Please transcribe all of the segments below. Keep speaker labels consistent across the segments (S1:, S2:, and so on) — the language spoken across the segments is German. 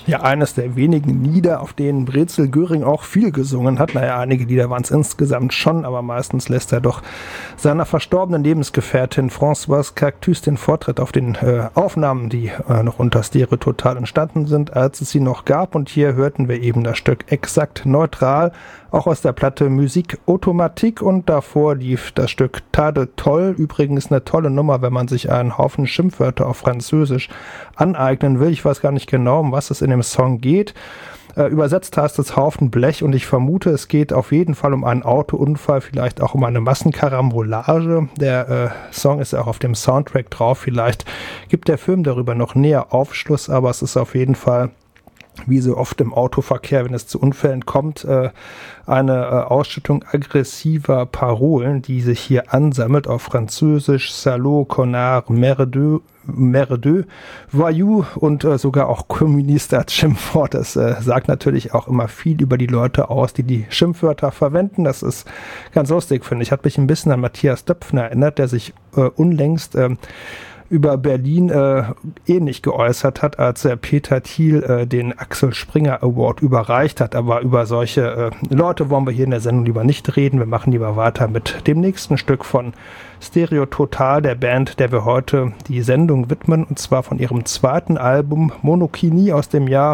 S1: Ja, eines der wenigen Lieder, auf denen Brezel Göring auch viel gesungen hat. Naja, einige Lieder waren es insgesamt schon, aber meistens lässt er doch seiner verstorbenen Lebensgefährtin Françoise Cactus den Vortritt auf den Aufnahmen, die noch unter Stereo Total entstanden sind, als es sie noch gab. Und hier hörten wir eben das Stück Exakt Neutral, auch aus der Platte Musique Automatique, und davor lief das Stück Tade Toll, übrigens eine tolle Nummer, wenn man sich einen Haufen Schimpfwörter auf Französisch aneignen will. Ich weiß gar nicht genau, um was es in dem Song geht. Übersetzt heißt es Haufen Blech, und ich vermute, es geht auf jeden Fall um einen Autounfall, vielleicht auch um eine Massenkarambolage. Der Song ist ja auch auf dem Soundtrack drauf. Vielleicht gibt der Film darüber noch näher Aufschluss, aber es ist auf jeden Fall, wie so oft im Autoverkehr, wenn es zu Unfällen kommt, eine Ausschüttung aggressiver Parolen, die sich hier ansammelt auf Französisch: Salaud, Connard, Merdeux, Voyou und sogar auch Kommunist als Schimpfwort. Das sagt natürlich auch immer viel über die Leute aus, die Schimpfwörter verwenden. Das ist ganz lustig, finde ich. Hat mich ein bisschen an Matthias Döpfner erinnert, der sich unlängst über Berlin ähnlich geäußert hat, als Peter Thiel den Axel Springer Award überreicht hat. Aber über solche Leute wollen wir hier in der Sendung lieber nicht reden. Wir machen lieber weiter mit dem nächsten Stück von Stereo Total, der Band, der wir heute die Sendung widmen, und zwar von ihrem zweiten Album Monokinie aus dem Jahr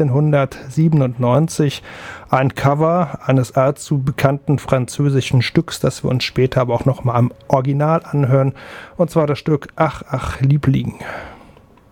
S1: 1997. Ein Cover eines allzu bekannten französischen Stücks, das wir uns später aber auch noch mal am Original anhören, und zwar das Stück Ach, ach, Liebling.